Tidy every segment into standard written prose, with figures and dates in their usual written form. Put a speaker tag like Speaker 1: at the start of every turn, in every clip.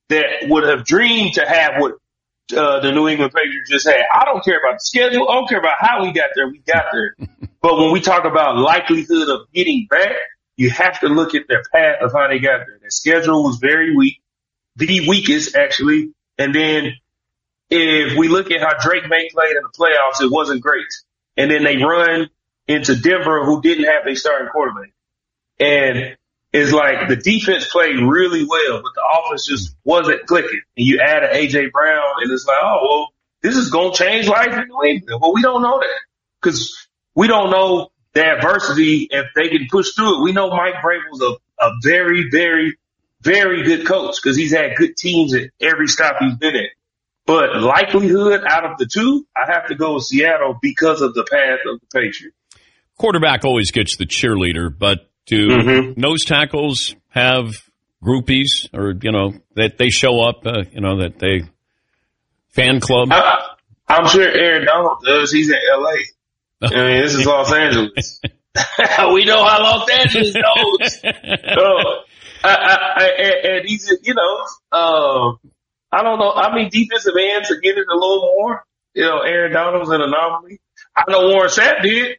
Speaker 1: that would have dreamed to have what the New England Patriots just had. I don't care about the schedule. I don't care about how we got there. We got there. But when we talk about likelihood of getting back, you have to look at their path of how they got there. Their schedule was very weak, the weakest actually. And then if we look at how Drake May played in the playoffs, it wasn't great. And then they run into Denver, who didn't have a starting quarterback. And it's like the defense played really well, but the offense just wasn't clicking. And you add an A.J. Brown, and it's like, oh, well, this is going to change life in New England. Well, we don't know that because we don't know the adversity if they can push through it. We know Mike Vrabel's a very, very, very good coach because he's had good teams at every stop he's been at. But likelihood out of the two, I have to go with Seattle because of the path of the Patriots.
Speaker 2: Quarterback always gets the cheerleader, but do nose tackles have groupies or, that they show up, that they fan club?
Speaker 1: I'm sure Aaron Donald does. He's in L.A. I mean, this is Los Angeles. We know how Los Angeles goes. And he's, I don't know. I mean, defensive ends are getting a little more. Aaron Donald's an anomaly. I know Warren Sapp did.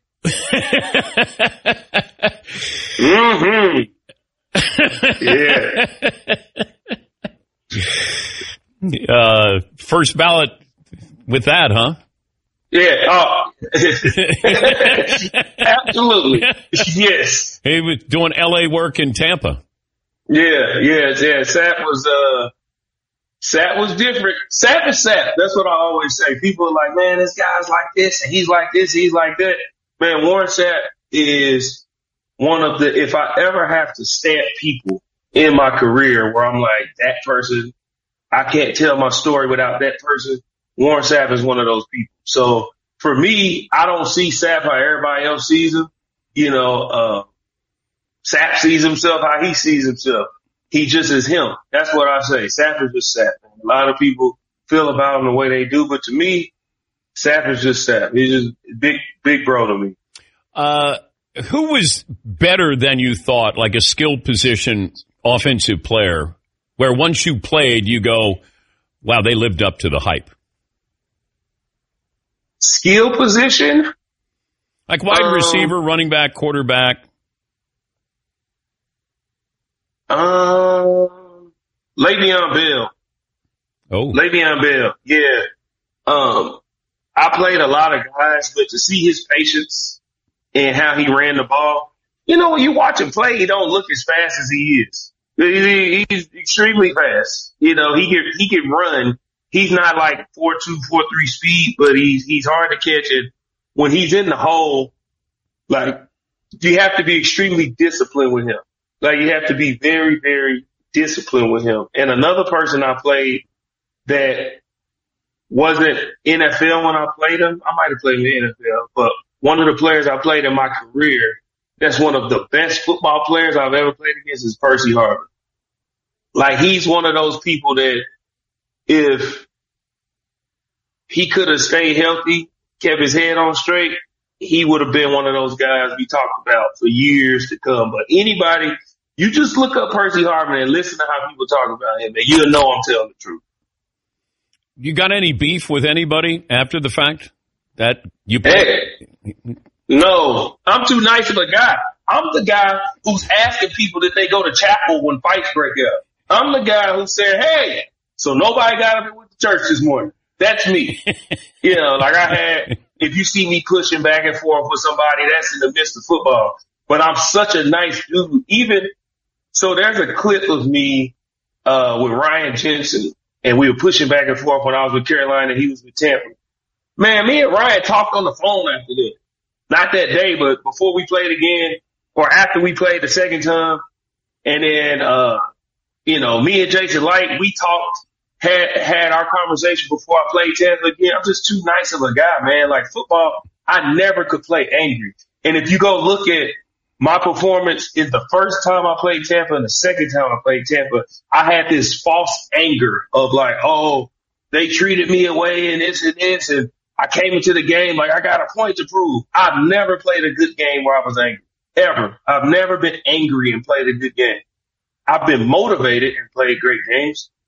Speaker 2: Yeah. First ballot with that, huh?
Speaker 1: Yeah. Absolutely. Yes.
Speaker 2: He was doing LA work in Tampa.
Speaker 1: Yeah. Sapp was different. Sapp is Sapp. That's what I always say. People are like, man, this guy's like this, and he's like this, he's like that. Man, Warren Sapp is one of the, if I ever have to stamp people in my career where I'm like, that person, I can't tell my story without that person, Warren Sapp is one of those people. So for me, I don't see Sapp how everybody else sees him. Sapp sees himself how he sees himself. He just is him. That's what I say. Sapp is just Sapp. A lot of people feel about him the way they do, but to me, Sapp is just Sapp. He's just big bro to me.
Speaker 2: Who was better than you thought, like a skilled position offensive player, where once you played, you go, wow, they lived up to the hype?
Speaker 1: Skill position?
Speaker 2: Like wide receiver, running back, quarterback.
Speaker 1: Le'Veon Bell.
Speaker 2: Oh.
Speaker 1: Le'Veon Bell, yeah. I played a lot of guys, but to see his patience and how he ran the ball, when you watch him play, he don't look as fast as he is. He's extremely fast. He can run. He's not like 4.2, 4.3 speed, but he's hard to catch. And when he's in the hole, like, you have to be extremely disciplined with him. Like, you have to be very, very disciplined with him. And another person I played that wasn't NFL when I played him, I might have played in the NFL, but one of the players I played in my career, that's one of the best football players I've ever played against, is Percy Harvin. Like, he's one of those people that if he could have stayed healthy, kept his head on straight, he would have been one of those guys we talked about for years to come. But anybody, you just look up Percy Harvin and listen to how people talk about him, and you'll know I'm telling the truth.
Speaker 2: You got any beef with anybody after the fact that you
Speaker 1: play? No, I'm too nice of a guy. I'm the guy who's asking people that they go to chapel when fights break out. I'm the guy who said, hey, so nobody got up and went to church this morning. That's me. If you see me pushing back and forth with somebody, that's in the midst of football. But I'm such a nice dude. So there's a clip of me with Ryan Jensen, and we were pushing back and forth when I was with Carolina and he was with Tampa. Man, me and Ryan talked on the phone after that. Not that day, but before we played again, or after we played the second time. And then, me and Jason Light, we talked, had our conversation before I played Tampa again. I'm just too nice of a guy, man. Like, football, I never could play angry. And if you go look at my performance in the first time I played Tampa and the second time I played Tampa, I had this false anger of like, oh, they treated me away and this and this. And I came into the game like I got a point to prove. I've never played a good game where I was angry. Ever. I've never been angry and played a good game. I've been motivated and played great games,